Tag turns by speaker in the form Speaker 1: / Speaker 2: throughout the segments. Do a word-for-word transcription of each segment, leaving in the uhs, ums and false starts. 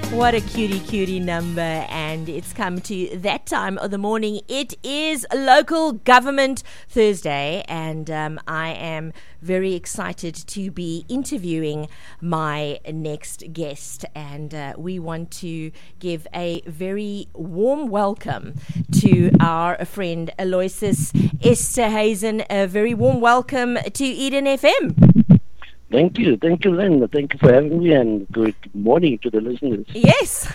Speaker 1: What a cutie cutie number, and it's come to that time of the morning. It is Local Government Thursday, and um, I am very excited to be interviewing my next guest, and uh, we want to give a very warm welcome to our friend Aloysius Esterhuizen. A very warm welcome to Eden F M.
Speaker 2: Thank you. Thank you, Lynn. Thank you for having me, and good morning to the listeners.
Speaker 1: Yes.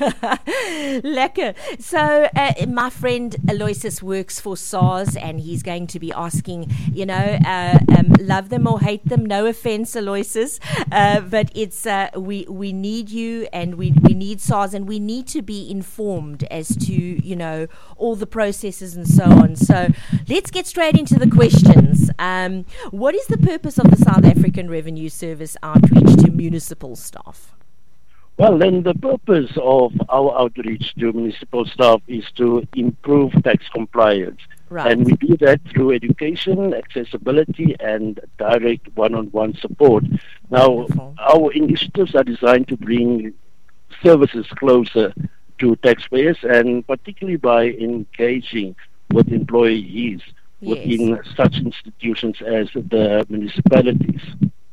Speaker 1: Lekker. So, uh, my friend Aloysius works for SARS, and he's going to be asking, you know, uh, um, love them or hate them. No offense, Aloysius, uh, but it's uh, we we need you, and we, we need SARS, and we need to be informed as to, you know, all the processes and so on. So, let's get straight into the questions. Um, what is the purpose of the South African Revenue Service outreach to municipal staff?
Speaker 2: Well, then the purpose of our outreach to municipal staff is to improve tax compliance.
Speaker 1: Right.
Speaker 2: And we do that through education, accessibility, and direct one-on-one support. Now,
Speaker 1: Wonderful.
Speaker 2: Our initiatives are designed to bring services closer to taxpayers, and particularly by engaging with employees within
Speaker 1: Yes.
Speaker 2: such institutions as the municipalities.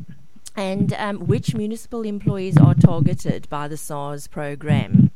Speaker 1: And um, which municipal employees are targeted by the SARS program?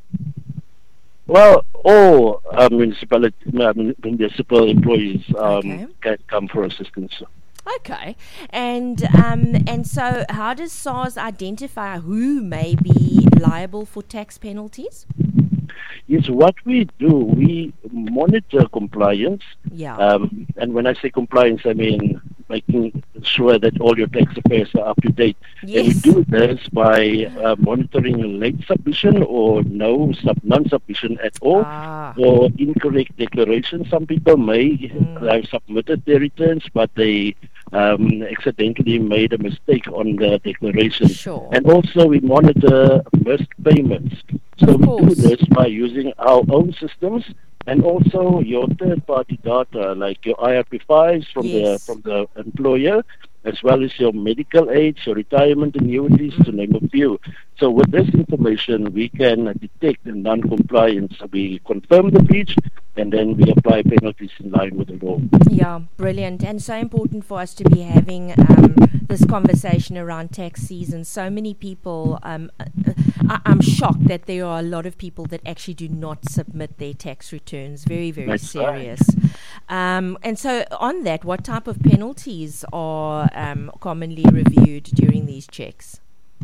Speaker 2: Well, all uh, municipality, uh, municipal employees um,
Speaker 1: Okay.
Speaker 2: can come for assistance.
Speaker 1: Okay. And um, and so how does SARS identify who may be liable for tax penalties?
Speaker 2: Yes, what we do, we monitor compliance.
Speaker 1: Yeah.
Speaker 2: Um, and when I say compliance, I mean making sure that all your tax affairs are up to date.
Speaker 1: Yes.
Speaker 2: And we do this by uh, monitoring late submission or no sub non-submission at all,
Speaker 1: Ah.
Speaker 2: or incorrect declarations. Some people may
Speaker 1: Mm.
Speaker 2: have submitted their returns, but they um, accidentally made a mistake on the declaration.
Speaker 1: Sure.
Speaker 2: And also we monitor missed payments. So
Speaker 1: Of
Speaker 2: we do
Speaker 1: course.
Speaker 2: this by using our own systems and also your third-party data, like your I R P fives from
Speaker 1: Yes.
Speaker 2: the from the employer, as well as your medical aids, your retirement annuities, to name a few. So with this information, we can detect the non-compliance. So we confirm the breach, and then we apply penalties in line with the law.
Speaker 1: Yeah, brilliant. And so important for us to be having um, this conversation around tax season. So many people, um, uh, I- I'm shocked that there are a lot of people that actually do not submit their tax returns. Very, very
Speaker 2: That's right.
Speaker 1: serious. Um, and so on that, what type of penalties are um, commonly reviewed during these checks?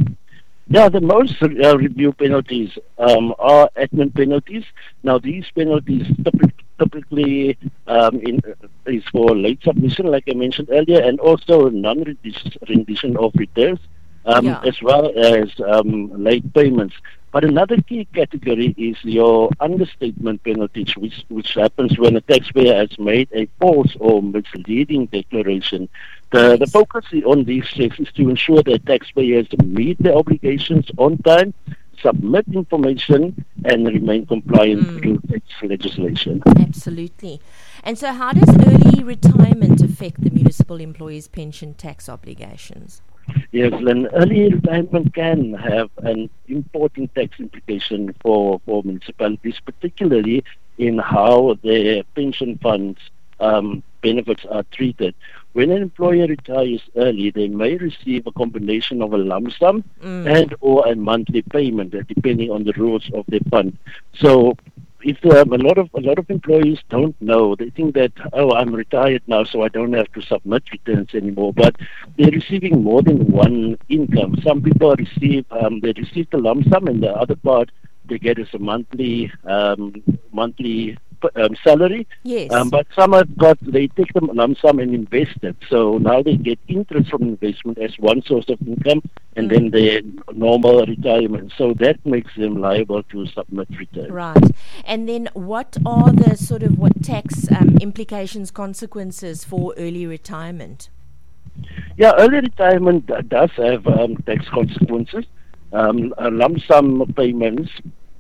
Speaker 2: Yeah, the most uh, review penalties um, are admin penalties. Now, these penalties typically, typically um, in, uh, is for late submission, like I mentioned earlier, and also non-rendition of returns, um,
Speaker 1: Yeah.
Speaker 2: as well as um, late payments. But another key category is your understatement penalties, which, which happens when a taxpayer has made a false or misleading declaration. The, the
Speaker 1: Nice.
Speaker 2: focus on these checks is to ensure that taxpayers meet their obligations on time, submit information, and remain compliant
Speaker 1: Mm.
Speaker 2: through tax legislation.
Speaker 1: Absolutely. And so how does early retirement affect the municipal employees' pension tax obligations?
Speaker 2: Yes, and early retirement can have an important tax implication for, for municipalities, particularly in how their pension funds um, benefits are treated. When an employer retires early, they may receive a combination of a lump sum
Speaker 1: Mm.
Speaker 2: and or a monthly payment, uh, depending on the rules of their fund. So, if um, a lot of a lot of employees don't know, they think that, oh, I'm retired now, so I don't have to submit returns anymore. But they're receiving more than one income. Some people receive um, they receive the lump sum, and the other part they get as a monthly um, monthly um, salary.
Speaker 1: Yes.
Speaker 2: Um, but some have got, they take the lump sum and invest it. So now they get interest from investment as one source of income, and
Speaker 1: Mm.
Speaker 2: then their normal retirement. So that makes them liable to submit returns.
Speaker 1: Right. And then what are the sort of what tax um, implications, consequences for early retirement?
Speaker 2: Yeah, early retirement d- does have um, tax consequences. Um, uh, lump sum payments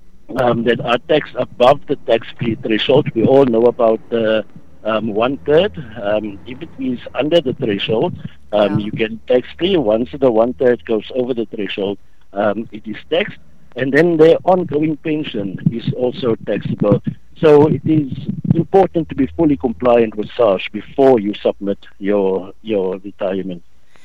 Speaker 2: um, that are taxed above the tax-free threshold. We all know about the um, one-third. Um, if it is under the threshold, um,
Speaker 1: Yeah.
Speaker 2: you get tax-free. Once the one-third goes over the threshold, um, it is taxed. and then their ongoing pension is also taxable. So it is important to be fully compliant with SARS before you submit your your retirement.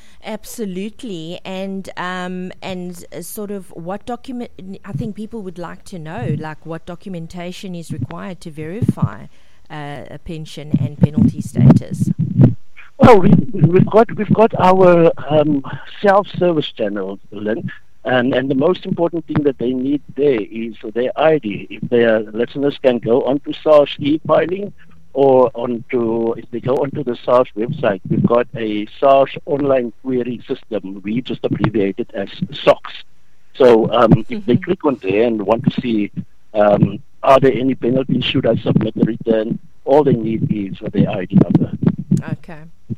Speaker 1: Absolutely, and um, and uh, sort of what document? I think people would like to know, like what documentation is required to verify uh, a pension and penalty status.
Speaker 2: Well, we, we've got we've got our um, self-service channel, Lynn, and and the most important thing that they need there is their I D. If their listeners can go onto SARS e-filing, or onto, if they go onto the SARS website, we've got a SARS online query system. We just abbreviate it as SOX. So um, mm-hmm. if they click on there and want to see, um, are there any penalties, should I submit a return, all they need is their I D number.
Speaker 1: Okay.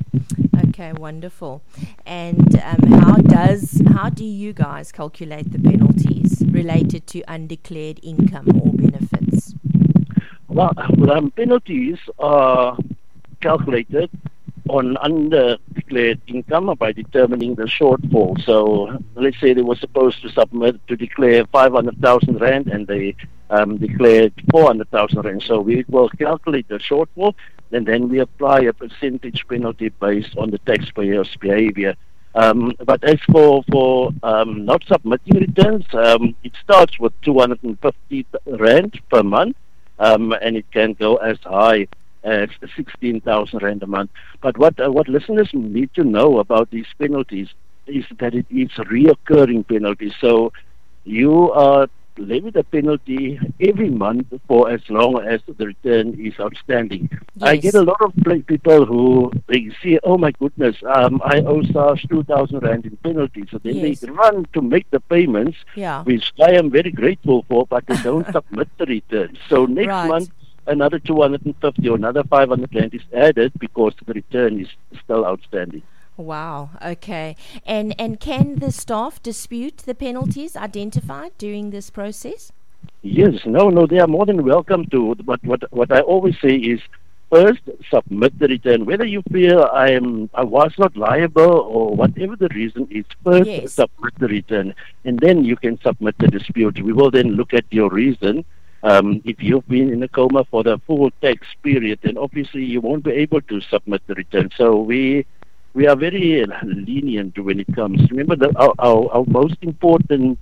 Speaker 1: Okay, wonderful. And um, how does, how do you guys calculate the penalties related to undeclared income or benefits?
Speaker 2: Well, um, penalties are calculated on undeclared income by determining the shortfall. So let's say they were supposed to submit to declare five hundred thousand rand and they um, declared four hundred thousand rand. So we will calculate the shortfall and then we apply a percentage penalty based on the taxpayer's behavior. Um, but as for, for um, not submitting returns, um, it starts with two hundred fifty rand per month. Um, and it can go as high as sixteen thousand rand a month. But what uh, what listeners need to know about these penalties is that it is reoccurring penalties. So you are levied a penalty every month for as long as the return is outstanding. Yes. I get a lot of people who they see, oh my goodness, um, I owe SARS two thousand rand in penalties. So then yes. they run to make the payments,
Speaker 1: yeah.
Speaker 2: which I am very grateful for, but they don't submit the return. So next
Speaker 1: right.
Speaker 2: month, another two hundred fifty or another five hundred rand is added because the return is still outstanding.
Speaker 1: Wow. Okay. And and can the staff dispute the penalties identified during this process?
Speaker 2: Yes. No. No. They are more than welcome to. But what what I always say is, first submit the return. Whether you feel I am I was not liable or whatever the reason is, first
Speaker 1: yes.
Speaker 2: submit the return, and then you can submit the dispute. We will then look at your reason. Um, if you've been in a coma for the full tax period, then obviously you won't be able to submit the return. So we. We are very lenient when it comes. Remember, that our, our, our most important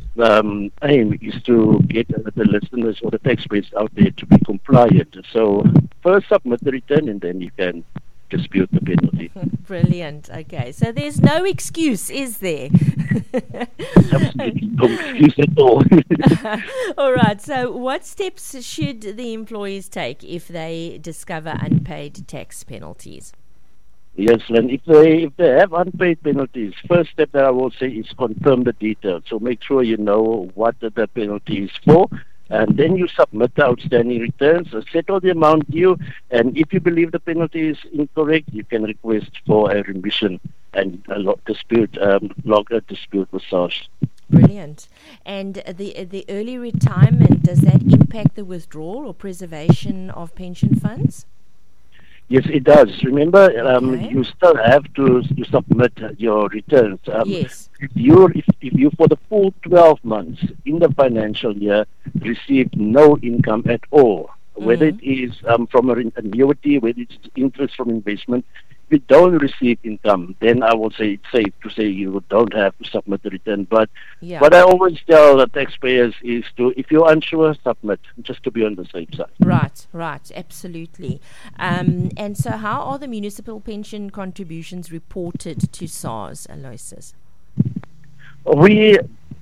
Speaker 2: um, aim is to get the listeners or the taxpayers out there to be compliant. So first submit the return and then you can dispute the penalty.
Speaker 1: Brilliant. Okay. So there's no excuse, is there?
Speaker 2: Absolutely no excuse at all.
Speaker 1: All right. So what steps should the employees take if they discover unpaid tax penalties?
Speaker 2: Yes, and if they if they have unpaid penalties, first step that I will say is confirm the details. So make sure you know what the, the penalty is for, and then you submit the outstanding returns, uh, settle the amount due, and if you believe the penalty is incorrect, you can request for a remission and a lo- dispute, um, log a dispute with SARS.
Speaker 1: Brilliant. And the the early retirement, does that impact the withdrawal or preservation of pension funds?
Speaker 2: Yes, it does. Remember, um,
Speaker 1: okay.
Speaker 2: you still have to, to submit your returns. Um,
Speaker 1: yes.
Speaker 2: If you if, if you for the full twelve months in the financial year received no income at all, mm-hmm. whether it is um, from an annuity, whether it's interest from investment, if you don't receive income, then I will say it's safe to say you don't have to submit the return. But
Speaker 1: yeah.
Speaker 2: what I always tell the taxpayers is to, if you're unsure, submit, just to be on the safe side.
Speaker 1: Right, right, absolutely. Um, and so how are the municipal pension contributions reported to SARS, Aloysius?
Speaker 2: We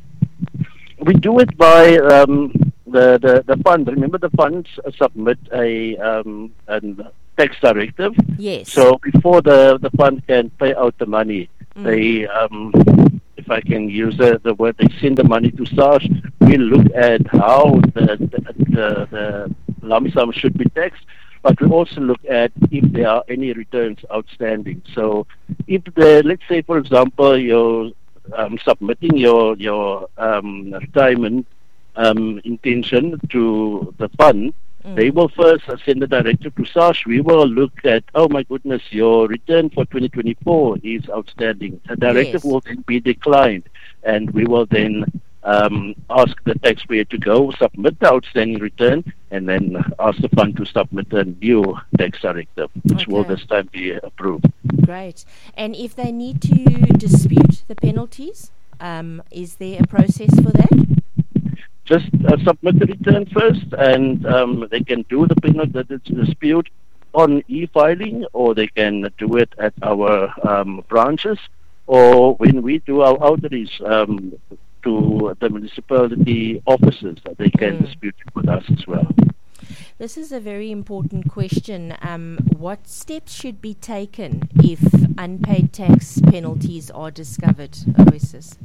Speaker 2: we do it by um, the, the, the fund. Remember, the funds submit a um, an tax directive.
Speaker 1: Yes.
Speaker 2: So before the, the fund can pay out the money, mm. they, um, if I can use the, the word, they send the money to SARS. We look at how the the, the, the lump sum should be taxed, but we also look at if there are any returns outstanding. So if the, let's say, for example, you're um, submitting your, your um, retirement um, intention to the fund, Mm. they will first send the directive to SARS. We will look at, oh my goodness, your return for twenty twenty-four is outstanding. The directive yes. will then be declined, and we will then um, ask the taxpayer to go submit the outstanding return, and then ask the fund to submit a new tax directive, which
Speaker 1: Okay.
Speaker 2: will this time be approved.
Speaker 1: Great. And if they need to dispute the penalties, um, is there a process for that?
Speaker 2: Just uh, submit the return first, and um, they can do the penalty the dispute on e-filing, or they can do it at our um, branches, or when we do our outreach um, to the municipality offices, they can
Speaker 1: Mm.
Speaker 2: dispute it with us as well.
Speaker 1: This is a very important question. Um, what steps should be taken if unpaid tax penalties are discovered, Aloysius?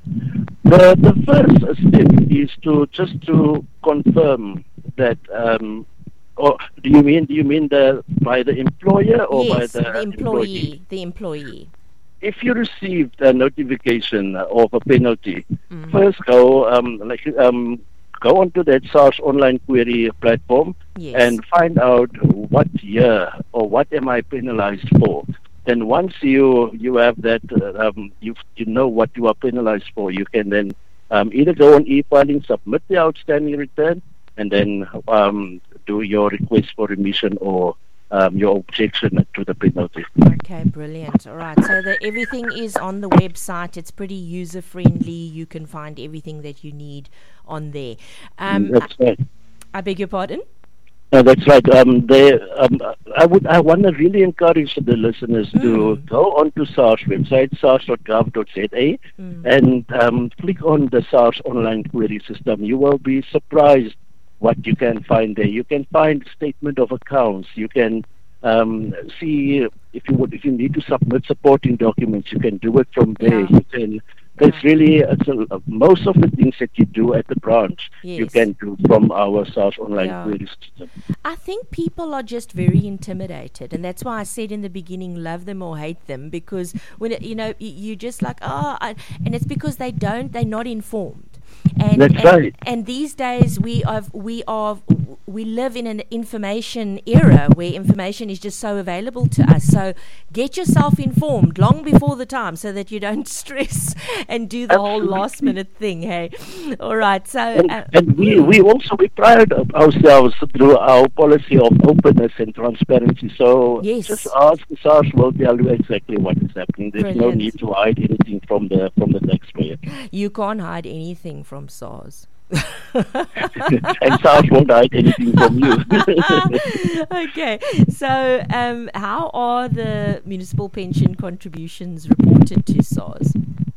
Speaker 2: The the first step is to just to confirm that. Um, or do you mean do you mean the by the employer or by
Speaker 1: Yes,
Speaker 2: the,
Speaker 1: the employee. The employee.
Speaker 2: If you received a notification of a penalty,
Speaker 1: Mm.
Speaker 2: first go um, like um, go onto that SARS online query platform
Speaker 1: Yes.
Speaker 2: and find out what year or what am I penalized for. Then once you you have that, uh, um, you you know what you are penalized for, you can then um, either go on e-filing, submit the outstanding return, and then um, do your request for remission or um, your objection to the penalty.
Speaker 1: Okay, brilliant. All right. So the, everything is on the website. It's pretty user friendly. You can find everything that you need on there. Um,
Speaker 2: That's right.
Speaker 1: I beg your pardon?
Speaker 2: No, that's right. Um, they, um, I would, I want to really encourage the listeners to
Speaker 1: Mm.
Speaker 2: go onto SARS website, sars dot gov dot z a,
Speaker 1: Mm.
Speaker 2: and um, click on the SARS online query system. You will be surprised what you can find there. You can find statement of accounts. You can um, see if you would, if you need to submit supporting documents, you can do it from there.
Speaker 1: Yeah.
Speaker 2: You can. It's really it's a, most of the things that you do at the branch, you
Speaker 1: Yes.
Speaker 2: can do from our SARS online
Speaker 1: Yeah.
Speaker 2: query system.
Speaker 1: I think people are just very intimidated, and that's why I said in the beginning, love them or hate them, because when it, you know y- you just like oh, I, and it's because they don't, they're not informed. And,
Speaker 2: That's
Speaker 1: and,
Speaker 2: right.
Speaker 1: and these days we are we are we live in an information era where information is just so available to us. So get yourself informed long before the time, so that you don't stress and do the whole
Speaker 2: Absolutely.
Speaker 1: last minute thing. Hey, all right. So
Speaker 2: And,
Speaker 1: uh,
Speaker 2: and we, we also we pride of ourselves through our policy of openness and transparency. So
Speaker 1: Yes.
Speaker 2: just ask the SARS will tell you exactly what is happening. There's no
Speaker 1: Brilliant.
Speaker 2: need to hide anything from the from the taxpayer.
Speaker 1: you can't hide anything from SARS.
Speaker 2: And SARS won't hide anything from you.
Speaker 1: Okay, so um, how are the municipal pension contributions reported to SARS?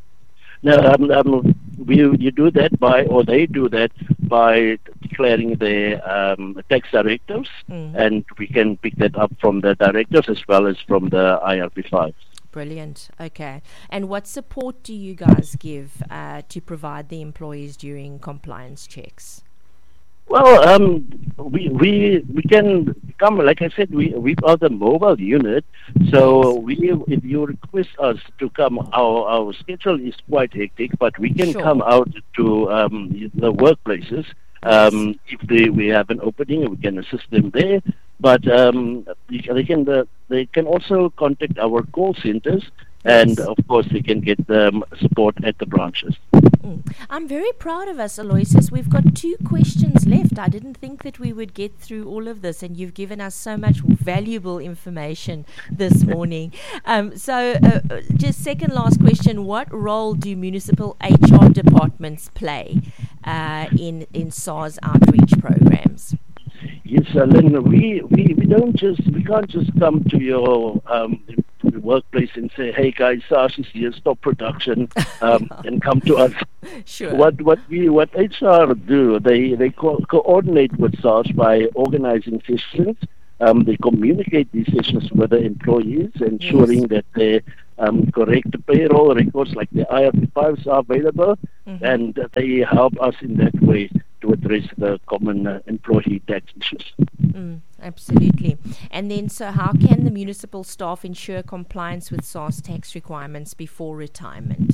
Speaker 2: Now, um, um, we, you do that by, or they do that by declaring their um, tax directives,
Speaker 1: Mm.
Speaker 2: and we can pick that up from the directives as well as from the I R P five.
Speaker 1: Brilliant. Okay, and what support do you guys give uh, to provide the employees during compliance checks?
Speaker 2: Well, um, we we we can come. Like I said, we we are the mobile unit. So we, if you request us to come, our our schedule is quite hectic, but we can
Speaker 1: Sure.
Speaker 2: come out to um, the workplaces. Um, if they, we have an opening, we can assist them there. But um, they can uh, they can also contact our call centers, and
Speaker 1: Yes.
Speaker 2: of course they can get um, support at the branches.
Speaker 1: Mm. I'm very proud of us, Aloysius. We've got two questions left. I didn't think that we would get through all of this, and you've given us so much valuable information this morning. Um, so, uh, uh, just second last question: what role do municipal H R departments play uh, in in SARS outreach programs?
Speaker 2: Yes, uh, Lynn, we, we, we don't just, we can't just come to your um, to the workplace and say, hey guys, SARS is here, stop production, um, and come to us.
Speaker 1: Sure.
Speaker 2: What what we what H R do, they they co- coordinate with SARS by organizing sessions. Um, they communicate these sessions with the employees, ensuring
Speaker 1: Yes.
Speaker 2: that the um, correct payroll records like the I R P fives are available,
Speaker 1: Mhm.
Speaker 2: and uh, they help us in that way to address the common uh, employee tax issues.
Speaker 1: Mm, absolutely. And then, so how can the municipal staff ensure compliance with SARS tax requirements before retirement?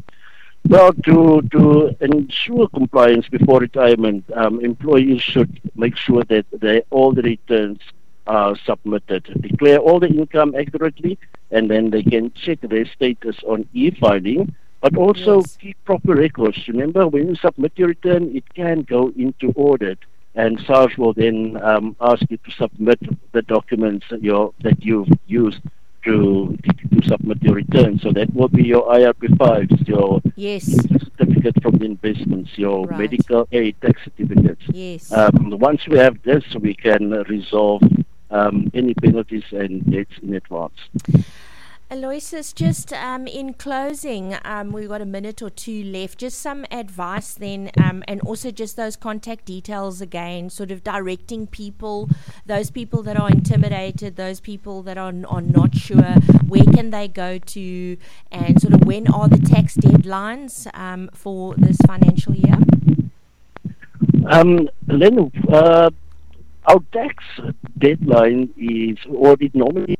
Speaker 2: Well, to to ensure compliance before retirement, um, employees should make sure that they, all the returns are submitted, declare all the income accurately, and then they can check their status on e-filing But also
Speaker 1: Yes.
Speaker 2: keep proper records. Remember, when you submit your return, it can go into audit, and SARS will then um, ask you to submit the documents that, your, that you've used to, to submit your return. So that will be your I R P fives, your
Speaker 1: Yes.
Speaker 2: certificate from the investments, your
Speaker 1: Right.
Speaker 2: medical aid tax certificates.
Speaker 1: Yes.
Speaker 2: Um, once we have this, we can uh, resolve um, any penalties and debts in advance.
Speaker 1: Aloysius, just um, in closing, um, we've got a minute or two left. Just some advice then, um, and also just those contact details again, sort of directing people, those people that are intimidated, those people that are, are not sure, where can they go to, and sort of when are the tax deadlines um, for this financial year?
Speaker 2: Um, Len, uh, our tax deadline is, or it normally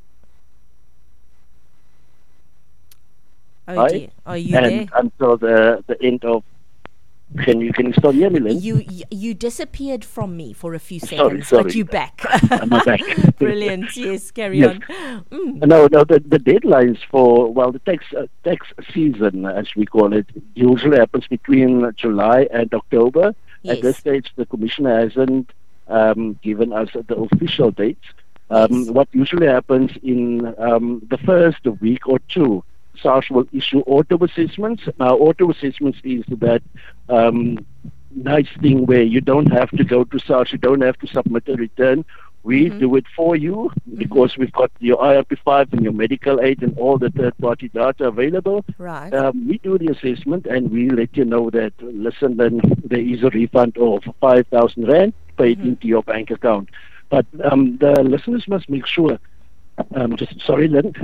Speaker 1: Oh
Speaker 2: Right.
Speaker 1: dear, are you
Speaker 2: and
Speaker 1: there?
Speaker 2: until the, the end of, can you can you still hear me, Len?
Speaker 1: You you you disappeared from me for a few
Speaker 2: Sorry,
Speaker 1: seconds,
Speaker 2: sorry.
Speaker 1: but you're back.
Speaker 2: I'm back.
Speaker 1: Brilliant. Yes, carry
Speaker 2: Yes.
Speaker 1: on. Mm.
Speaker 2: No, no, the, the deadlines for, well, the tax uh, tax season, as we call it, usually happens between July and October. At this
Speaker 1: Yes.
Speaker 2: stage, the Commissioner hasn't um, given us the official dates. Um,
Speaker 1: Yes.
Speaker 2: What usually happens in um, the first week or two, SARS will issue auto assessments. Now, auto assessments is that um, nice thing where you don't have to go to SARS, you don't have to submit a return. We
Speaker 1: Mhm.
Speaker 2: do it for you because we've got your I R P five and your medical aid and all the third-party data available.
Speaker 1: Right.
Speaker 2: Um, we do the assessment and we let you know that, listen, then there is a refund of five thousand rand paid
Speaker 1: Mhm.
Speaker 2: into your bank account. But um, the listeners must make sure, um, just sorry, Lynn.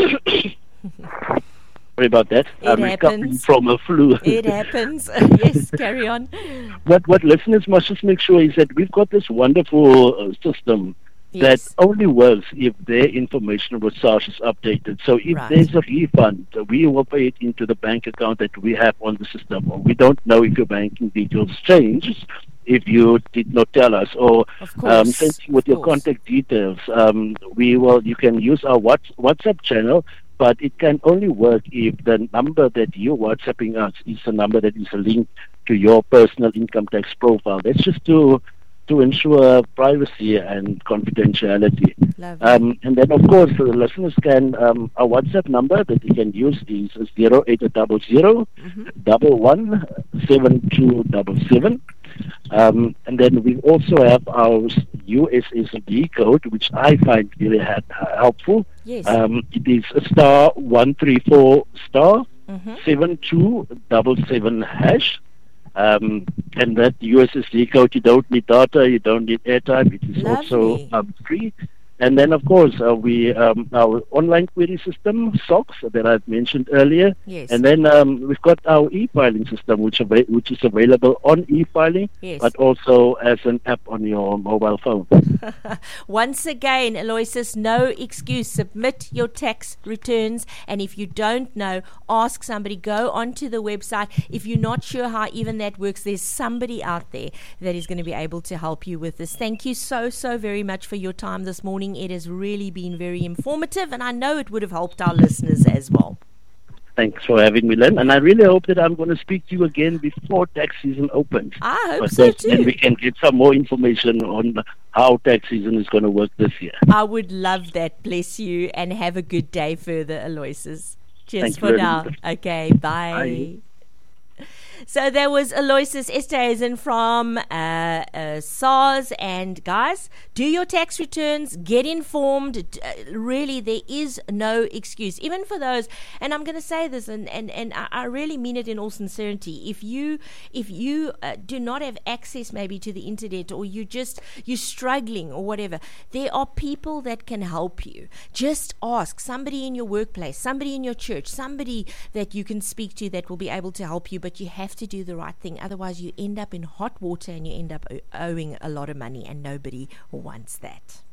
Speaker 2: Sorry about that.
Speaker 1: It
Speaker 2: I'm recovering
Speaker 1: happens.
Speaker 2: from a flu.
Speaker 1: It happens. Yes, carry on.
Speaker 2: What what listeners must just make sure is that we've got this wonderful uh, system
Speaker 1: Yes.
Speaker 2: that only works if their information with SARS is updated. So if
Speaker 1: Right.
Speaker 2: there's a refund, uh, we will pay it into the bank account that we have on the system. Or we don't know if your banking details changed if you did not tell us, or
Speaker 1: Of
Speaker 2: um,
Speaker 1: course.
Speaker 2: same thing with
Speaker 1: of
Speaker 2: your
Speaker 1: course.
Speaker 2: contact details. Um, we will. You can use our Whats- WhatsApp channel, but it can only work if the number that you're WhatsApping us is a number that is linked to your personal income tax profile. That's just to to ensure privacy and confidentiality.
Speaker 1: Lovely.
Speaker 2: Um, and then, of course, the listeners can, um, our WhatsApp number that you can use is zero eight zero zero
Speaker 1: Mhm.
Speaker 2: double one seven two double seven. Um, and then we also have our U S S D code, which I find really ha- helpful.
Speaker 1: Yes.
Speaker 2: Um, it is star one three four star
Speaker 1: Mhm.
Speaker 2: seven two double seven hash. Um, and that U S S D code, you don't need data, you don't need airtime. It is also
Speaker 1: Lovely.
Speaker 2: um, free. And then, of course, uh, we um, our online query system, S O X, that I've mentioned earlier.
Speaker 1: Yes.
Speaker 2: And then um, we've got our e-filing system, which, ava- which is available on e-filing,
Speaker 1: Yes.
Speaker 2: but also as an app on your mobile phone.
Speaker 1: Once again, Aloysius, no excuse. Submit your tax returns. And if you don't know, ask somebody. Go onto the website. If you're not sure how even that works, there's somebody out there that is going to be able to help you with this. Thank you so, so very much for your time this morning. It has really been very informative, and I know it would have helped our listeners as well.
Speaker 2: Thanks for having me, Len. And I really hope that I'm going to speak to you again before tax season opens.
Speaker 1: I hope
Speaker 2: But
Speaker 1: so
Speaker 2: then- Then
Speaker 1: too.
Speaker 2: we can get some more information on how tax season is going to work this year.
Speaker 1: I would love that. Bless you, and have a good day further, Aloysius. Cheers
Speaker 2: Thank you
Speaker 1: for
Speaker 2: very
Speaker 1: now.
Speaker 2: much.
Speaker 1: Okay, bye.
Speaker 2: Bye.
Speaker 1: So there was Aloysius Esterhuizen from uh, uh, SARS. And guys, do your tax returns, get informed. D- uh, really, there is no excuse, even for those. And I'm going to say this, and, and, and I, I really mean it in all sincerity. If you if you uh, do not have access maybe to the internet, or you just you're struggling or whatever, there are people that can help you. Just ask somebody in your workplace, somebody in your church, somebody that you can speak to that will be able to help you. But you have to do the right thing, otherwise you end up in hot water and you end up o- owing a lot of money, and nobody wants that.